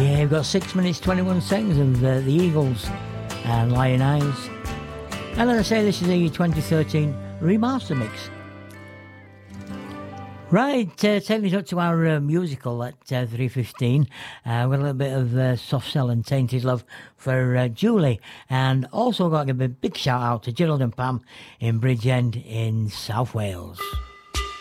Yeah, we've got 6 minutes 21 seconds of the Eagles and Lion Eyes. And as I say, this is a 2013 remaster mix. Right, taking us up to our musical at 3:15. We've got a little bit of Soft Cell and Tainted Love for Julie. And also got to give a big shout out to Gerald and Pam in Bridgend in South Wales.